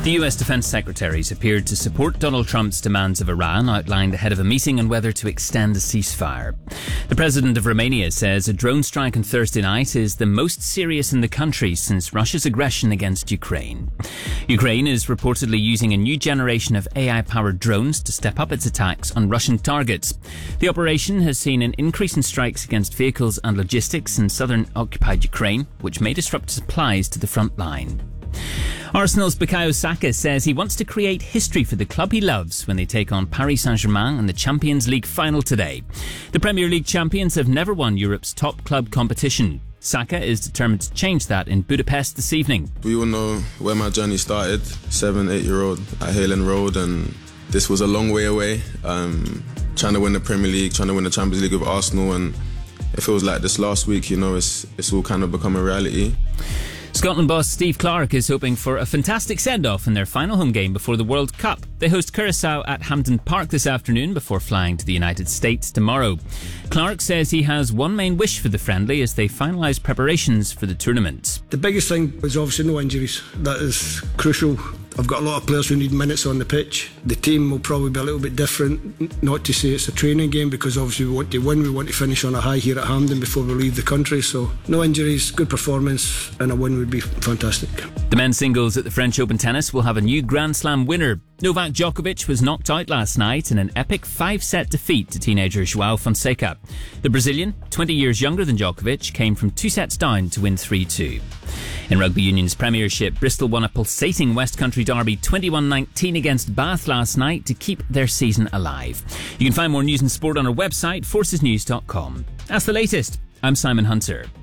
The US Defense Secretaries appeared to support Donald Trump's demands of Iran, outlined ahead of a meeting on whether to extend a ceasefire. The president of Romania says a drone strike on Thursday night is the most serious in the country since Russia's aggression against Ukraine. Ukraine is reportedly using a new generation of AI-powered drones to step up its attacks on Russian targets. The operation has seen an increase in strikes against vehicles and logistics in southern occupied Ukraine, which may disrupt supplies to the front line. Arsenal's Bukayo Saka says he wants to create history for the club he loves when they take on Paris Saint-Germain in the Champions League final today. The Premier League champions have never won Europe's top club competition. Saka is determined to change that in Budapest this evening. We all know where my journey started, 7-8-year-old at Haylen Road, and this was a long way away. Trying to win the Premier League, trying to win the Champions League with Arsenal, and it feels like this last week, it's all kind of become a reality. Scotland boss Steve Clarke is hoping for a fantastic send-off in their final home game before the World Cup. They host Curaçao at Hampden Park this afternoon before flying to the United States tomorrow. Clarke says he has one main wish for the friendly as they finalise preparations for the tournament. The biggest thing is obviously no injuries. That is crucial. I've got a lot of players who need minutes on the pitch. The team will probably be a little bit different, not to say it's a training game, because obviously we want to win, we want to finish on a high here at Hampden before we leave the country, so no injuries, good performance, and a win would be fantastic. The men's singles at the French Open tennis will have a new Grand Slam winner. Novak Djokovic was knocked out last night in an epic 5-set defeat to teenager João Fonseca. The Brazilian, 20 years younger than Djokovic, came from 2 sets down to win 3-2. In Rugby Union's Premiership, Bristol won a pulsating West Country derby 21-19 against Bath last night to keep their season alive. You can find more news and sport on our website, forcesnews.com. That's the latest. I'm Simon Hunter.